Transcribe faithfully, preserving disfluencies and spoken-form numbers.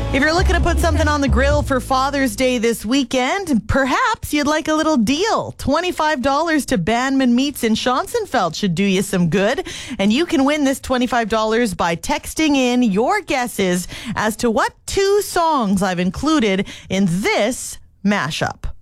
If you're looking to put something on the grill for Father's Day this weekend, perhaps you'd like a little deal. twenty-five dollars to Banman Meats in Schonsenfeld should do you some good. And you can win this twenty-five dollars by texting in your guesses as to what two songs I've included in this mashup.